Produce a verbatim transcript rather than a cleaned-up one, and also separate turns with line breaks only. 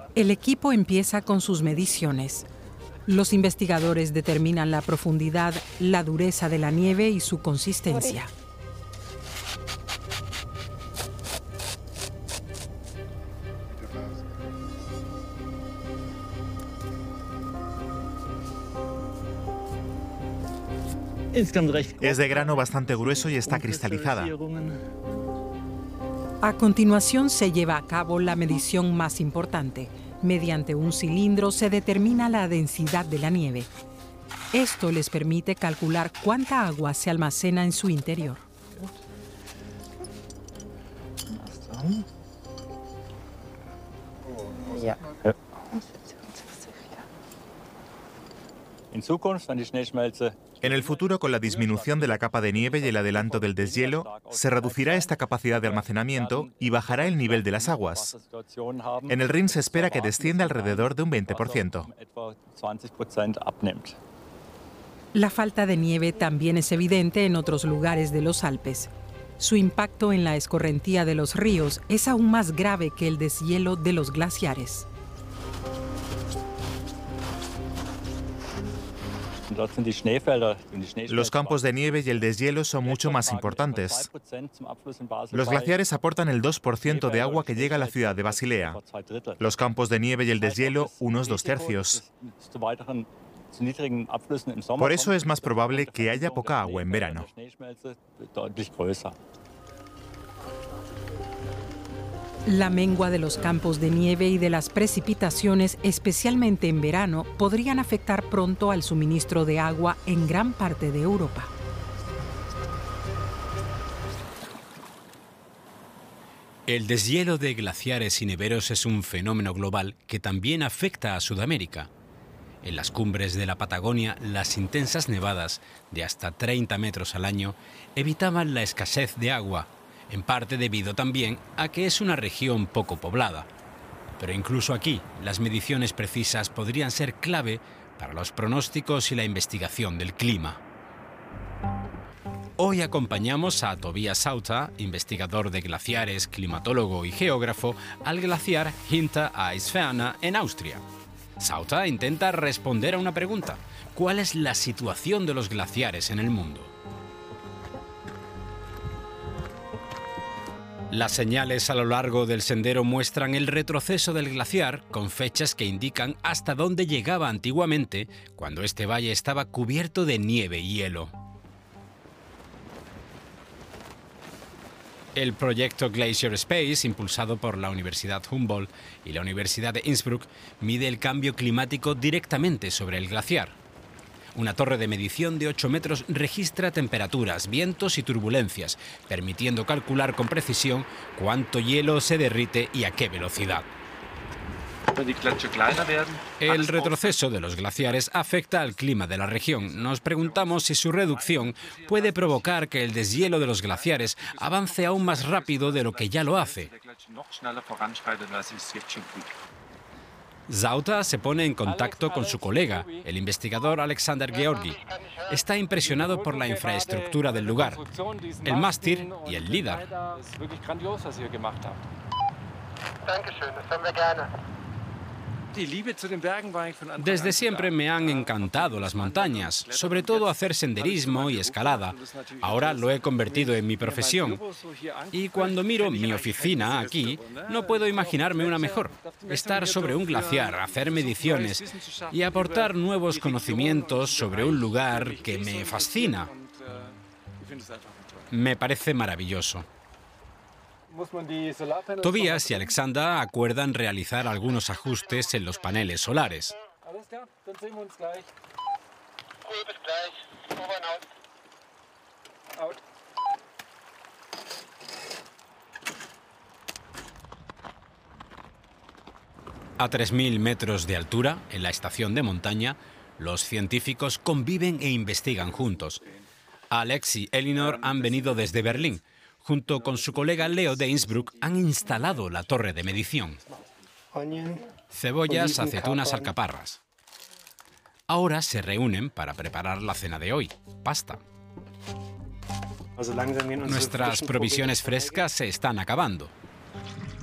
El equipo empieza con sus mediciones. Los investigadores determinan la profundidad, la dureza de la nieve y su consistencia.
Es de grano bastante grueso y está cristalizada.
A continuación se lleva a cabo la medición más importante. Mediante un cilindro se determina la densidad de la nieve. Esto les permite calcular cuánta agua se almacena en su interior.
En el futuro, con la disminución de la capa de nieve y el adelanto del deshielo, se reducirá esta capacidad de almacenamiento y bajará el nivel de las aguas. En el Rin se espera que descienda alrededor de un veinte por ciento.
La falta de nieve también es evidente en otros lugares de los Alpes. Su impacto en la escorrentía de los ríos es aún más grave que el deshielo de los glaciares.
Los campos de nieve y el deshielo son mucho más importantes. Los glaciares aportan el dos por ciento de agua que llega a la ciudad de Basilea. Los campos de nieve y el deshielo, unos dos tercios. Por eso es más probable que haya poca agua en verano.
La mengua de los campos de nieve y de las precipitaciones, especialmente en verano, podrían afectar pronto al suministro de agua en gran parte de Europa.
El deshielo de glaciares y neveros es un fenómeno global que también afecta a Sudamérica. En las cumbres de la Patagonia, las intensas nevadas de hasta treinta metros al año evitaban la escasez de agua, en parte debido también a que es una región poco poblada. Pero incluso aquí, las mediciones precisas podrían ser clave para los pronósticos y la investigación del clima. Hoy acompañamos a Tobias Sauter, investigador de glaciares, climatólogo y geógrafo, al glaciar Hinter-Eisferne en Austria. Sauter intenta responder a una pregunta: ¿cuál es la situación de los glaciares en el mundo? Las señales a lo largo del sendero muestran el retroceso del glaciar, con fechas que indican hasta dónde llegaba antiguamente, cuando este valle estaba cubierto de nieve y hielo. El proyecto Glacier Space, impulsado por la Universidad Humboldt y la Universidad de Innsbruck, mide el cambio climático directamente sobre el glaciar. Una torre de medición de ocho metros registra temperaturas, vientos y turbulencias, permitiendo calcular con precisión cuánto hielo se derrite y a qué velocidad. El retroceso de los glaciares afecta al clima de la región. Nos preguntamos si su reducción puede provocar que el deshielo de los glaciares avance aún más rápido de lo que ya lo hace. Sauter se pone en contacto con su colega, el investigador Alexander Georgi. Está impresionado por la infraestructura del lugar, el mástil y el líder. Desde siempre me han encantado las montañas, sobre todo hacer senderismo y escalada. Ahora lo he convertido en mi profesión. Y cuando miro mi oficina aquí, no puedo imaginarme una mejor. Estar sobre un glaciar, hacer mediciones y aportar nuevos conocimientos sobre un lugar que me fascina. Me parece maravilloso. Tobias y Alexander acuerdan realizar algunos ajustes en los paneles solares. A tres mil metros de altura, en la estación de montaña, los científicos conviven e investigan juntos. Alex y Elinor han venido desde Berlín. Junto con su colega Leo de Innsbruck, han instalado la torre de medición. Cebollas, aceitunas, alcaparras. Ahora se reúnen para preparar la cena de hoy, pasta. Nuestras provisiones frescas se están acabando.